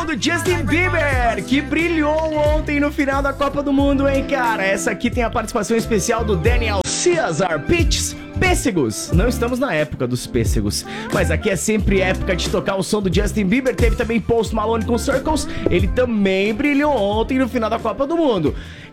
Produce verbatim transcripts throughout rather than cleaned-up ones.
do Justin Bieber, que brilhou ontem no final da Copa do Mundo, hein, cara? Essa aqui tem a participação especial do Daniel Caesar Peaches. Pêssegos, não estamos na época dos pêssegos, mas aqui é sempre época de tocar o som do Justin Bieber. Teve também Post Malone com Circles, ele também brilhou ontem no final da Copa do Mundo.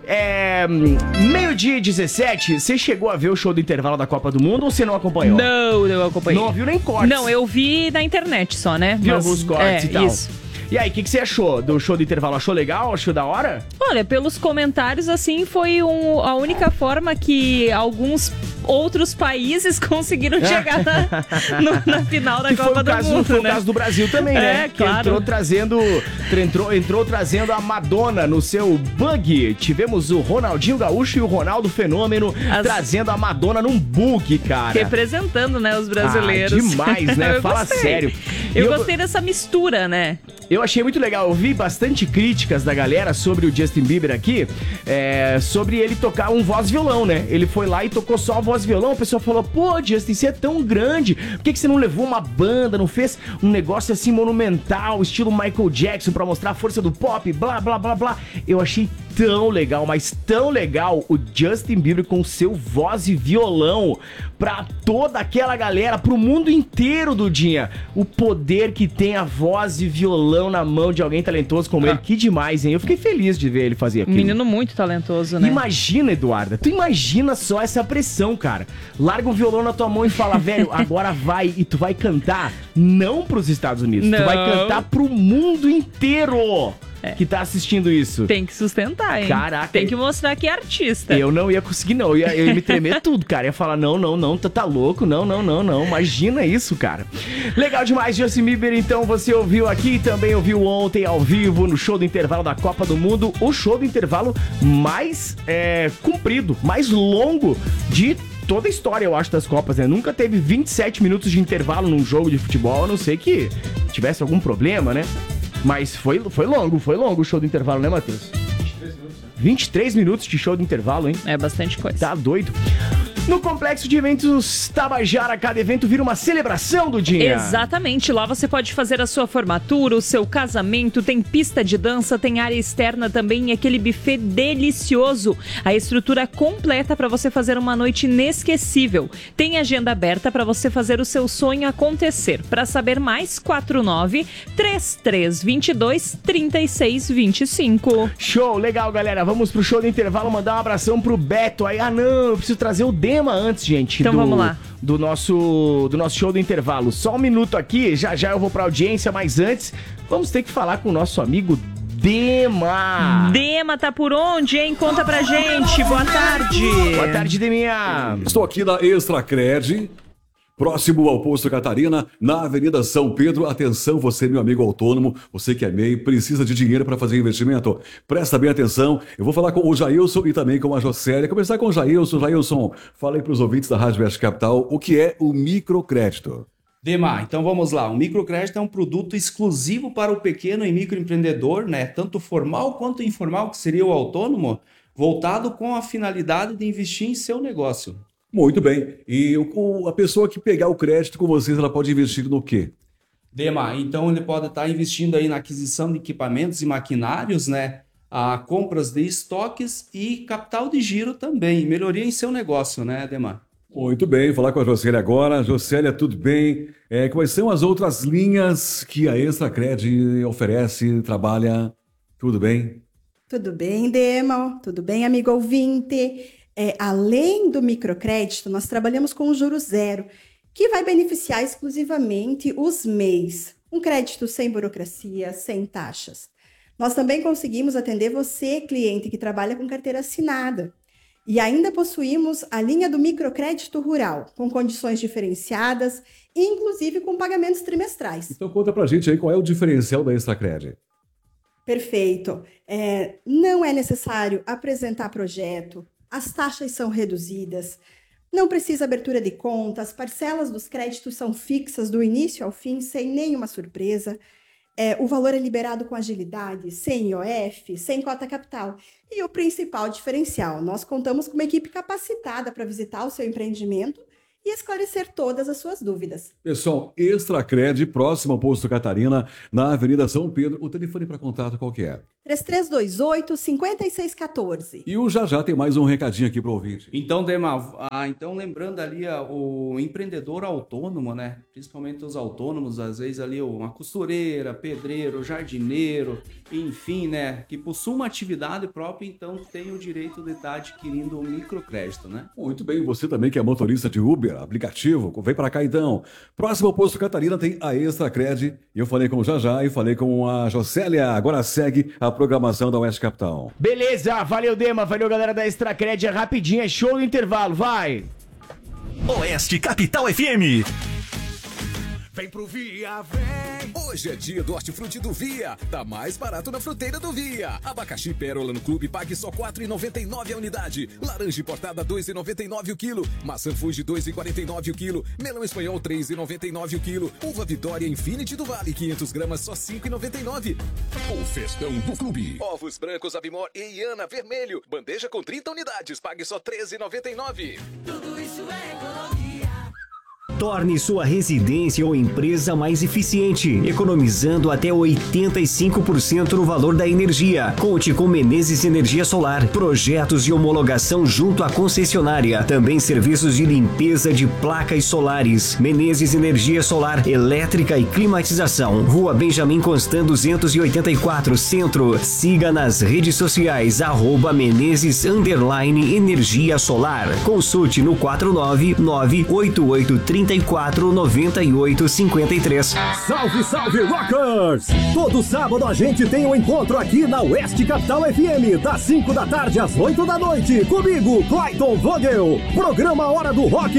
É, meio-dia e dezessete, você chegou a ver o show do intervalo da Copa do Mundo ou você não acompanhou? Não, não acompanhei. Não viu nem cortes? Não, eu vi na internet só, né? Viu Mas, alguns cortes é, e tal. Isso. E aí, o que, que você achou do show do intervalo? Achou legal? Achou da hora? Olha, pelos comentários, assim, foi um, a única forma que alguns outros países conseguiram chegar na, no, na final da que Copa foi do caso, Mundo, foi né? o caso do Brasil também, É, né? Que claro. entrou trazendo, entrou, entrou trazendo a Madonna no seu bug. Tivemos o Ronaldinho Gaúcho e o Ronaldo Fenômeno As... trazendo a Madonna num bug, cara. Representando, né, os brasileiros. Ah, demais, né? Fala gostei. sério. Eu, eu gostei dessa mistura, né? Eu achei muito legal, eu vi bastante críticas da galera sobre o Justin Bieber aqui, é, sobre ele tocar um voz violão, né? Ele foi lá e tocou só a voz violão, a pessoa falou, pô, Justin, você é tão grande, por que, que você não levou uma banda, não fez um negócio assim monumental, estilo Michael Jackson, pra mostrar a força do pop, blá, blá, blá, blá. Eu achei tão legal, mas tão legal o Justin Bieber com seu voz e violão pra toda aquela galera, pro mundo inteiro, Dudinha. O poder que tem a voz e violão na mão de alguém talentoso como ah. ele, que demais, hein? Eu fiquei feliz de ver ele fazer aquilo. Menino muito talentoso, né? Imagina, Eduarda, tu imagina só essa pressão, cara. Larga o violão na tua mão e fala, velho, agora vai, e tu vai cantar não pros Estados Unidos, não. tu vai cantar pro mundo inteiro. É. Que tá assistindo isso. Tem que sustentar, hein? Caraca. Tem que mostrar que é artista. Eu não ia conseguir, não. Eu ia, eu ia me tremer tudo, cara. Eu ia falar, não, não, não, tu tá louco. Não, não, não, não. Imagina isso, cara. Legal demais, Justin Bieber. Então, você ouviu aqui, também ouviu ontem ao vivo, no show do intervalo da Copa do Mundo. O show do intervalo mais é, comprido, mais longo de toda a história, eu acho, das Copas, né? Nunca teve vinte e sete minutos de intervalo num jogo de futebol, a não ser que tivesse algum problema, né? Mas foi, foi longo, foi longo o show do intervalo, né, Matheus? vinte e três minutos, né? vinte e três minutos de show do intervalo, hein? É bastante coisa. Tá doido. No Complexo de Eventos Tabajara, cada evento vira uma celebração do dia. Exatamente, lá você pode fazer a sua formatura, o seu casamento, tem pista de dança, tem área externa também e aquele buffet delicioso. A estrutura completa para você fazer uma noite inesquecível. Tem agenda aberta para você fazer o seu sonho acontecer. Para saber mais, quatro nove três três dois dois, três seis dois cinco. Show, legal, galera. Vamos pro show do intervalo, mandar um abração pro Beto. Aí, ah não, eu preciso trazer o Dema antes, gente. Então do, vamos lá. Do nosso, do nosso show do intervalo. Só um minuto aqui, já já eu vou pra audiência, mas antes, vamos ter que falar com o nosso amigo Dema. Dema, tá por onde, hein? Conta pra gente. Boa tarde. Boa tarde, Deminha. Estou aqui na Extracred, próximo ao Posto Catarina, na Avenida São Pedro. Atenção, você, meu amigo autônomo, você que é MEI, precisa de dinheiro para fazer investimento? Presta bem atenção, eu vou falar com o Jailson e também com a Jocélia. Começar com o Jailson. Jailson, fala aí para os ouvintes da Rádio West Capital o que é o microcrédito. Dema, então vamos lá. O microcrédito é um produto exclusivo para o pequeno e microempreendedor, né? Tanto formal quanto informal, que seria o autônomo, voltado com a finalidade de investir em seu negócio. Muito bem. E o, a pessoa que pegar o crédito com vocês, ela pode investir no quê? Dema, então ele pode estar investindo aí na aquisição de equipamentos e maquinários, né? A compras de estoques e capital de giro também. Melhoria em seu negócio, né, Dema? Muito bem, vou falar com a Jocélia agora. Jocélia, tudo bem? É, quais são as outras linhas que a Extracred oferece, trabalha? Tudo bem? Tudo bem, Dema? Tudo bem, amigo ouvinte? É, além do microcrédito, nós trabalhamos com o juro zero, que vai beneficiar exclusivamente os M E Is. Um crédito sem burocracia, sem taxas. Nós também conseguimos atender você, cliente que trabalha com carteira assinada. E ainda possuímos a linha do microcrédito rural, com condições diferenciadas, inclusive com pagamentos trimestrais. Então conta pra gente aí qual é o diferencial da Extracred. Perfeito. É, não é necessário apresentar projeto, as taxas são reduzidas, não precisa abertura de conta, as parcelas dos créditos são fixas do início ao fim, sem nenhuma surpresa. É, o valor é liberado com agilidade, sem I O F, sem cota capital. E o principal diferencial, nós contamos com uma equipe capacitada para visitar o seu empreendimento e esclarecer todas as suas dúvidas. Pessoal, Extracred, próximo ao Posto Catarina, na Avenida São Pedro. O telefone para contato qual que é? três três dois oito, cinco seis um quatro. E o Já Já tem mais um recadinho aqui para o ouvinte. Então, Dema, ah, então lembrando ali ah, o empreendedor autônomo, né? Principalmente os autônomos, às vezes ali uma costureira, pedreiro, jardineiro, enfim, né? Que possui uma atividade própria, então tem o direito de estar adquirindo o microcrédito, né? Muito bem, você também que é motorista de Uber, aplicativo, vem para cá então. Próximo ao Posto Catarina tem a Extracred. Eu falei com o Já Já e falei com a Jocélia. Agora segue a programação da Oeste Capital. Beleza, valeu Dema, valeu galera da Extracred, é rapidinho, é show do intervalo, vai! Oeste Capital F M. Vem pro Via, vem! Hoje é dia do hortifruti do Via. Tá mais barato na fruteira do Via. Abacaxi Pérola no Clube pague só quatro reais e noventa e nove centavos a unidade. Laranja importada dois reais e noventa e nove centavos o quilo. Maçã Fuji dois reais e quarenta e nove centavos o quilo. Melão espanhol três reais e noventa e nove centavos o quilo. Uva Vitória Infinity do Vale quinhentas gramas só cinco reais e noventa e nove centavos. O festão do Clube. Ovos brancos Avimor e Iana vermelho. Bandeja com trinta unidades. Pague só treze reais e noventa e nove centavos. Tudo isso é economia. Torne sua residência ou empresa mais eficiente, economizando até oitenta e cinco por cento no valor da energia. Conte com Menezes Energia Solar, projetos de homologação junto à concessionária. Também serviços de limpeza de placas solares. Menezes Energia Solar, elétrica e climatização. Rua Benjamin Constant duzentos e oitenta e quatro, Centro. Siga nas redes sociais, arroba Menezes underline Energia Solar. Consulte no quatro nove nove oito oito três quatro nove oito cinco três. Salve, salve, rockers! Todo sábado a gente tem um encontro aqui na Oeste Capital F M, das cinco da tarde às oito da noite. Comigo, Clayton Vogel. Programa Hora do Rock.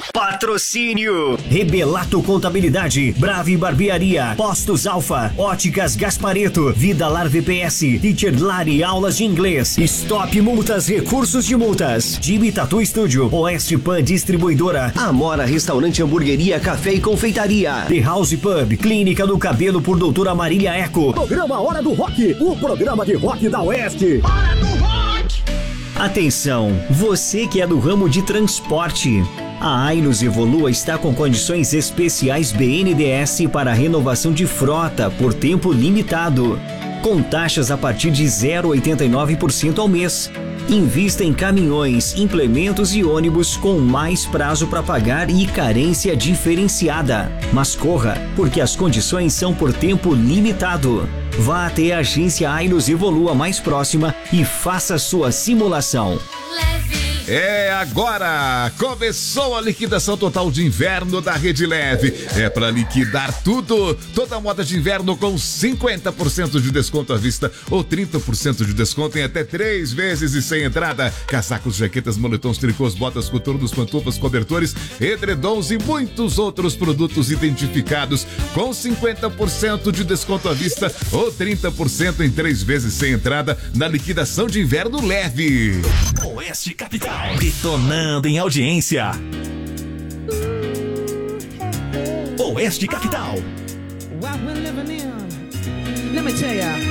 Patrocínio Rebelato Contabilidade, Brave Barbearia, Postos Alfa, Óticas Gaspareto, Vida Lar V P S, Teacher Lari Aulas de Inglês, Stop Multas Recursos de Multas, Jimmy Tattoo Studio, Oeste Pan Distribuidora, Amora Restaurante Hamburgueria, Café e Confeitaria, The House Pub, Clínica do Cabelo por Doutora Marília Eco. Programa Hora do Rock, o programa de rock da Oeste. Hora do Rock! Atenção, você que é do ramo de transporte. A Ainos Evolua está com condições especiais B N D E S para renovação de frota por tempo limitado, com taxas a partir de zero vírgula oitenta e nove por cento ao mês. Invista em caminhões, implementos e ônibus com mais prazo para pagar e carência diferenciada. Mas corra, porque as condições são por tempo limitado. Vá até a agência Ainos Evolua mais próxima e faça sua simulação. É agora! Começou a liquidação total de inverno da Rede Leve. É para liquidar tudo. Toda moda de inverno com cinquenta por cento de desconto à vista ou trinta por cento de desconto em até três vezes e sem entrada. Casacos, jaquetas, moletons, tricôs, botas, coturnos, pantufas, cobertores, edredons e muitos outros produtos identificados com cinquenta por cento de desconto à vista ou trinta por cento em três vezes sem entrada na liquidação de inverno leve. Oeste Capital. Detonando em audiência. Oeste Capital. What we're living in. Let me tell ya.